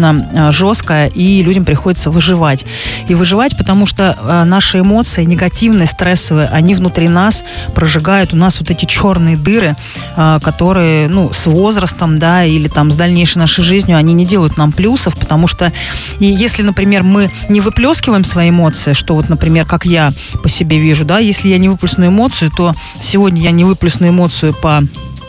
достаточно жесткая, и людям приходится выживать. И выживать, потому что наши эмоции негативные, стрессовые, они внутри нас прожигают у нас вот эти черные дыры, которые, с возрастом, да, или там с дальнейшей нашей жизнью, они не делают нам плюсов, потому что если, например, мы не выплескиваем свои эмоции, что вот, например, как я по себе вижу, да, если я не выплесну эмоцию, то сегодня я не выплесну эмоцию по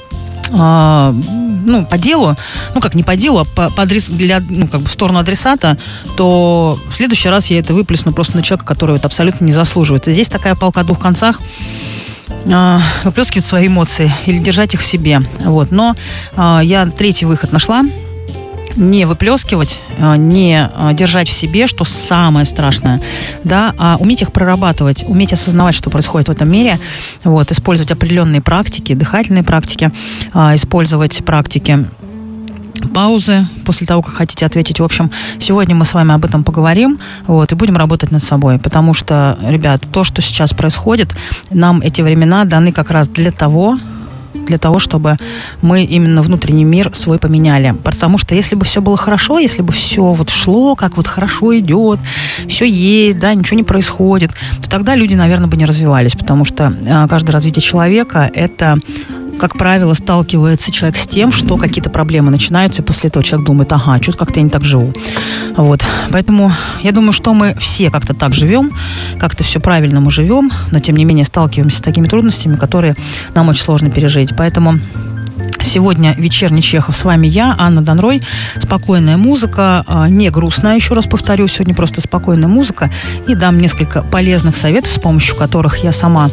делу, как не по делу, а в сторону адресата, то в следующий раз я это выплесну просто на человека, который это абсолютно не заслуживает. И здесь такая палка о двух концах. Выплескивать свои эмоции или держать их в себе. Вот. Но я третий выход нашла. Не выплескивать, не держать в себе, что самое страшное, да, а уметь их прорабатывать, уметь осознавать, что происходит в этом мире, вот, использовать определенные практики, дыхательные практики, использовать практики паузы после того, как хотите ответить. В общем, сегодня мы с вами об этом поговорим, вот, и будем работать над собой, потому что, ребят, то, что сейчас происходит, нам эти времена даны как раз для того, чтобы мы именно внутренний мир свой поменяли. Потому что если бы все было хорошо, если бы все вот шло, как вот хорошо идет, все есть, да, ничего не происходит, то тогда люди, наверное, бы не развивались, потому что каждое развитие человека — это, как правило, сталкивается человек с тем, что какие-то проблемы начинаются, и после этого человек думает: ага, что-то как-то я не так живу. Вот. Поэтому я думаю, что мы все как-то так живем, как-то все правильно мы живем, но тем не менее сталкиваемся с такими трудностями, которые нам очень сложно пережить. Поэтому сегодня вечерний Чехов. С вами я, Анна Донрой. Спокойная музыка, не грустная, еще раз повторю. Сегодня просто спокойная музыка. И дам несколько полезных советов, с помощью которых я сама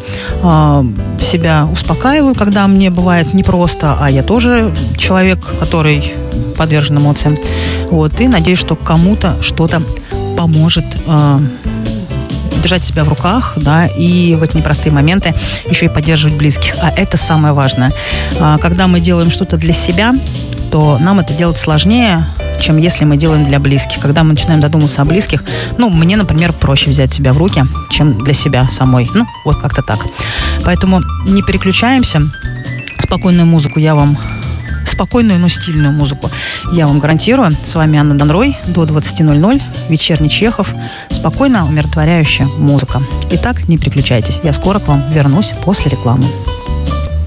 себя успокаиваю, когда мне бывает непросто, а я тоже человек, который подвержен эмоциям. Вот. И надеюсь, что кому-то что-то поможет держать себя в руках, да, и в эти непростые моменты еще и поддерживать близких. А это самое важное. Когда мы делаем что-то для себя, то нам это делать сложнее, чем если мы делаем для близких. Когда мы начинаем задумываться о близких, мне, например, проще взять себя в руки, чем для себя самой. Вот как-то так. Поэтому не переключаемся. Спокойную музыку спокойную, но стильную музыку я вам гарантирую. С вами Анна Донрой. До 20:00. Вечерний Чехов. Спокойно, умиротворяющая музыка. Итак, не переключайтесь. Я скоро к вам вернусь после рекламы.